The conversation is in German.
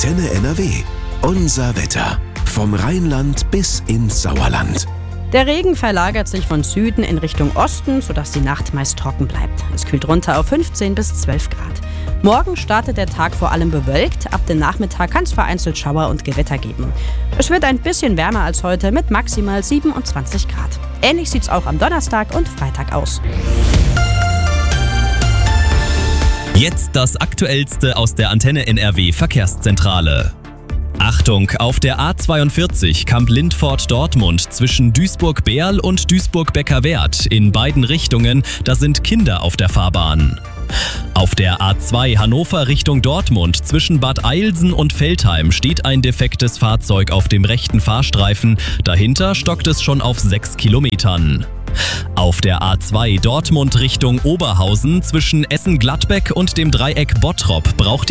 Antenne NRW. Unser Wetter. Vom Rheinland bis ins Sauerland. Der Regen verlagert sich von Süden in Richtung Osten, sodass die Nacht meist trocken bleibt. Es kühlt runter auf 15 bis 12 Grad. Morgen startet der Tag vor allem bewölkt. Ab dem Nachmittag kann es vereinzelt Schauer und Gewitter geben. Es wird ein bisschen wärmer als heute mit maximal 27 Grad. Ähnlich sieht es auch am Donnerstag und Freitag aus. Jetzt das Aktuellste aus der Antenne NRW Verkehrszentrale. Achtung, auf der A42 Kamp-Lindfort-Dortmund zwischen Duisburg-Beerl und Duisburg-Beckerwerth in beiden Richtungen, da sind Kinder auf der Fahrbahn. Auf der A2 Hannover Richtung Dortmund zwischen Bad Eilsen und Veltheim steht ein defektes Fahrzeug auf dem rechten Fahrstreifen. Dahinter stockt es schon auf 6 Kilometern. Auf der A2 Dortmund Richtung Oberhausen zwischen Essen-Gladbeck und dem Dreieck Bottrop braucht